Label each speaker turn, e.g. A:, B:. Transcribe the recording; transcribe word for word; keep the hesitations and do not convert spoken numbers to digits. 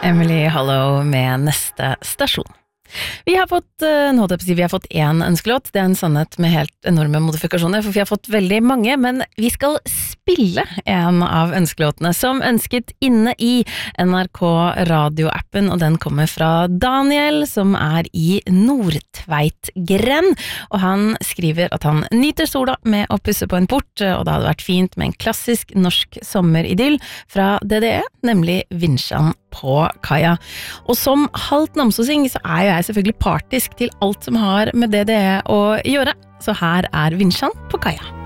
A: Emily Hollow med neste stasjon. Vi har fått, nå holdt jeg på å si, vi har fått en ønskelåt, det er en sannhet med helt enorme modifikasjoner, for vi har fått veldig mange, men vi skal spille en av ønskelåtene som ønsket inne i N R K radioappen, og den kommer fra Daniel, som er i Nordtveitgren, og han skriver at han nyter sola med å pusse på en port, og det hadde vært fint med en klassisk norsk sommeridyll fra D D E, nemlig Vinsjan på kaia. Og som halvt namsosing så er jo jeg selvfølgelig partisk til alt som har med D D E å gjøre, så her er Vinsjan på kaia.